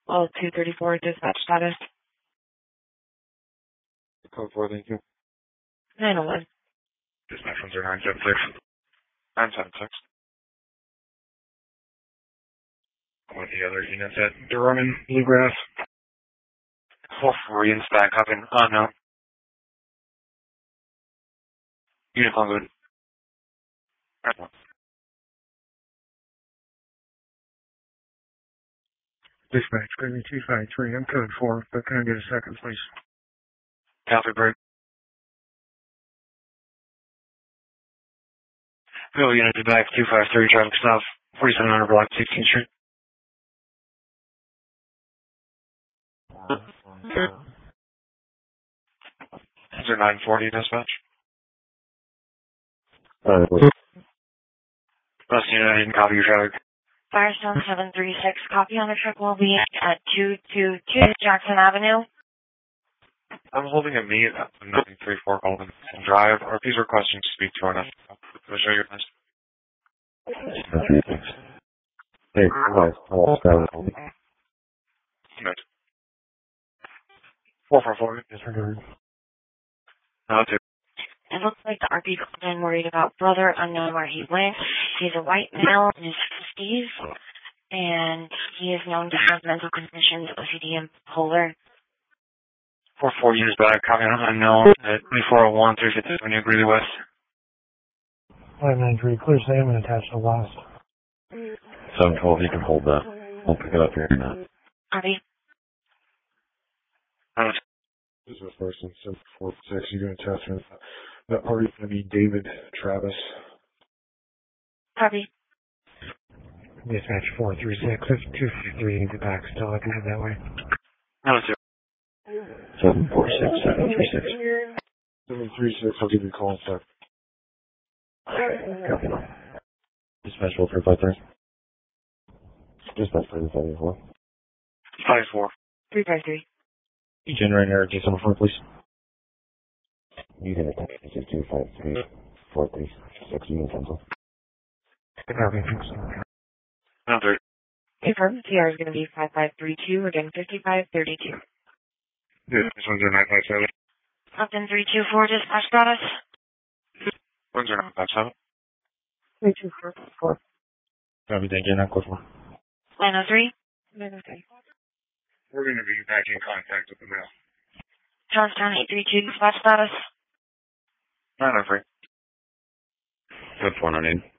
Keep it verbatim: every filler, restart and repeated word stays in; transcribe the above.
All two thirty-four dispatch status. Code four, thank you. nine oh one. Dispatch one zero nine seven six. nine seven six. One of the other units at Durham and Bluegrass. four four units back up in unknown. Unit on good. Right one. Dispatch, Gravy two five three. I'm code four, but can I get a second, please? Copy, break. Go unit to back two five three, traffic stop, forty-seven hundred block, sixteenth Street. Is there nine forty dispatch? Uh, Bus unit, I didn't copy your traffic. Firestone seven three six. Copy on the trip will be at two two two Jackson Avenue. I'm holding a meet at nine three four Golden Drive. Are these requesting to speak to our next? Can I show you this? hey, guys, I'll start with Good. four four four. Disregard. No, two. It looks like the R P called in worried about brother, unknown where he went. He's a white male in his fifties, and he is known to have mental conditions, O C D, and bipolar. four four units back, copy on unknown at twenty-four oh one, three fifty-seven, New Greeley West. five nine three, clear statement attached to last. seven twelve, you can hold that. I'll pick it up here in a minute. Copy. This is the first and seven four six. You're doing a test with that party's going to be David Travis. Copy. Dispatch four three six, if two five three needs it back, still I can head that way. No, two. seven four six, seven three six. seven three six, I'll give you a call in a sec. Copy. Dispatch four three five three. Dispatch three five four. five four. three five three. Generator, case number four, please. You can attack two five three four three six. You can cancel. Copy, thanks. No, three. Confirm. T R is going to be five five three two, again fifty-five thirty-two. Yeah, this one's nine five seven. Upton three two four, dispatch status. One's nine five seven. three two four four. Copy, thank you. Not close one. nine oh three. nine oh three. We're going to be back in contact with the mail. Johnstown eight three two, dispatch status. nine oh three. Good four nine eight.